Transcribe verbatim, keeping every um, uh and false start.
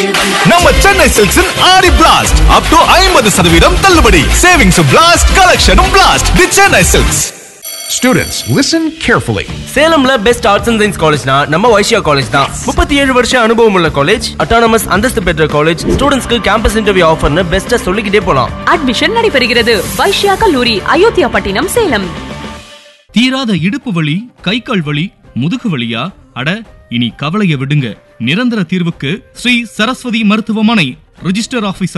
நம்ம சென்னை சில்க்ஸின் ஆடி blast up to ஐம்பது சதவீதம் தள்ளுபடி. Savings blast, கலெக்ஷனும் blast. The Chennai silks. Students, listen carefully. சேலம்ல best arts and science காலேஜ்னா நம்ம வைஷ்யா காலேஜ் தான். முப்பத்தி ஏழு வருஷம் அனுபவம் உள்ள காலேஜ், அட்டானமஸ் அந்தஸ்து பெற்ற காலேஜ், ஸ்டூடெண்ட்ஸ்க்கு கேம்பஸ் இன்டர்வியூ ஆஃபர்னு பெஸ்ட்டா சொல்லிக்கிட்டே போலாம். அட்மிஷன் நடைபெறுகிறது. வைஷ்யா கல்லூரி, அயோத்தியா பட்டினம், சேலம். தீராத இடுப்பு வலி, கை கால் வலி, முதுகு வலியா? அட, இனி கவலைய விடுங்க. நிரந்தர தீர்வுக்கு ஸ்ரீ சரஸ்வதி மருத்துவமனை. Register officer